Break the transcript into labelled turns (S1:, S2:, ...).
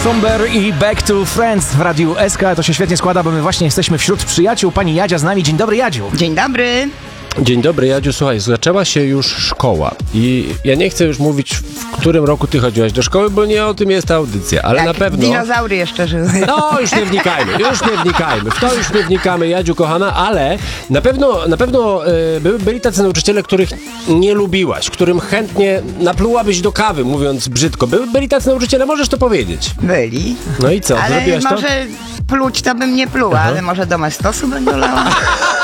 S1: Somber i Back to Friends w Radiu SK. To się świetnie składa, bo my właśnie jesteśmy wśród przyjaciół. Pani Jadzia z nami. Dzień dobry, Jadziu.
S2: Dzień dobry.
S3: Dzień dobry, Jadziu. Słuchaj, zaczęła się już szkoła i ja nie chcę już mówić, w którym roku ty chodziłaś do szkoły, bo nie o tym jest ta audycja, ale
S2: Jak
S3: na pewno...
S2: dinozaury jeszcze żyły.
S3: No, już nie wnikajmy, w to już nie wnikamy, Jadziu kochana, ale na pewno byli tacy nauczyciele, których nie lubiłaś, którym chętnie naplułabyś do kawy, mówiąc brzydko. Byli tacy nauczyciele, możesz to powiedzieć.
S2: Byli.
S3: No i co,
S2: Ale
S3: zrobiłaś
S2: może
S3: to?
S2: pluć to bym nie pluła, ale może do mastosu bym dolała.